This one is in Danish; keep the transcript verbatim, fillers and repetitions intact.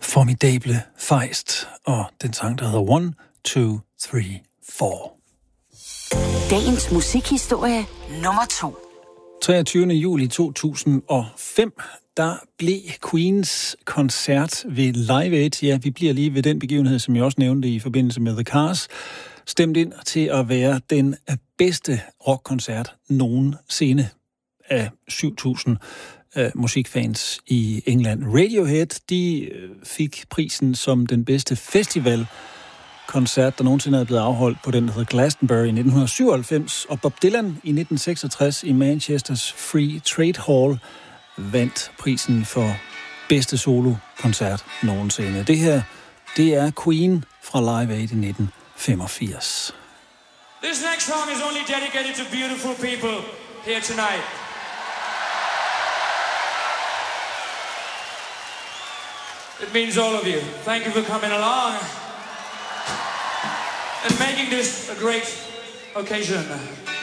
formidable Feist, og den sang, der hedder one, two, three, four. Dagens musikhistorie nummer to. treogtyvende juli to tusind og fem, der blev Queens koncert ved Live Aid. Ja, vi bliver lige ved den begivenhed, som jeg også nævnte i forbindelse med The Cars, stemt ind til at være den bedste rockkoncert nogensinde af syv tusind øh, musikfans i England. Radiohead, de øh, fik prisen som den bedste festivalkoncert, der nogensinde er blevet afholdt på den, der hedder Glastonbury i nitten syvoghalvfems, og Bob Dylan i nitten seksogtres i Manchesters Free Trade Hall vandt prisen for bedste solokoncert nogensinde. Det her, det er Queen fra Live Aid i nitten femogfirs. This next song is only dedicated to beautiful people here tonight. It means all of you. Thank you for coming along and making this a great occasion.